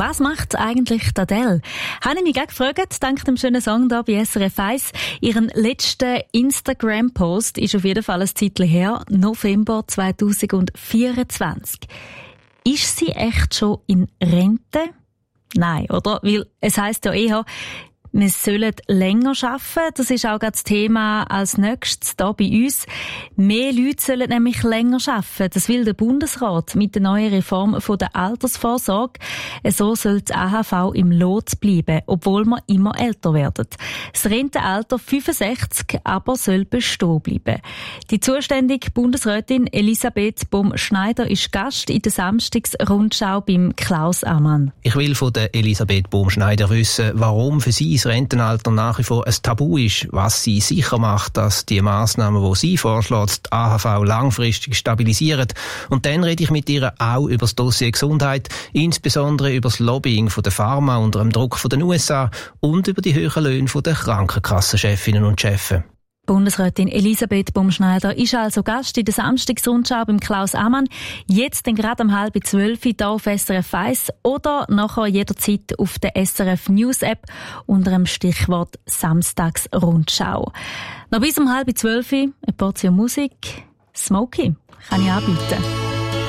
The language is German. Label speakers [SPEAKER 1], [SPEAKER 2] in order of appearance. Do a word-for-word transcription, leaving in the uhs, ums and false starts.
[SPEAKER 1] Was macht eigentlich die Adele? Habe ich mich auch gefragt, dank dem schönen Song hier bei S R F eins. Ihren letzten Instagram-Post ist auf jeden Fall ein Zeitchen her, November zweitausendvierundzwanzig. Ist sie echt schon in Rente? Nein, oder? Weil es heisst ja eher, wir sollen länger arbeiten. Das ist auch das Thema als nächstes hier bei uns. Mehr Leute sollen nämlich länger arbeiten. Das will der Bundesrat mit der neuen Reform von der Altersvorsorge. So soll die A H V im Lot bleiben, obwohl wir immer älter werden. Das Rentenalter fünfundsechzig aber soll bestehen bleiben. Die zuständige Bundesrätin Elisabeth Baum-Schneider ist Gast in der Samstagsrundschau beim Klaus Ammann.
[SPEAKER 2] Ich will von der Elisabeth Baum-Schneider wissen, warum für sie das Rentenalter nach wie vor ein Tabu ist, was sie sicher macht, dass die Massnahmen, die sie vorschlägt, die A H V langfristig stabilisieren. Und dann rede ich mit ihr auch über das Dossier Gesundheit, insbesondere über das Lobbying von der Pharma unter dem Druck von den U S A und über die höheren Löhne der Krankenkassenchefinnen und Chefen.
[SPEAKER 1] Bundesrätin Elisabeth Baum-Schneider ist also Gast in der Samstagsrundschau beim Klaus Ammann. Jetzt dann gerade um halb zwölf hier auf S R F eins oder nachher jederzeit auf der S R F News App unter dem Stichwort Samstagsrundschau. Noch bis um halb zwölf eine Portion Musik. Smokey kann ich anbieten.